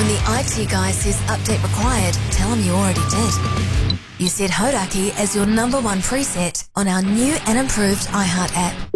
When the IT guy says update required, tell him you already did. You set Hodaki as your #1 preset on our new and improved iHeart app.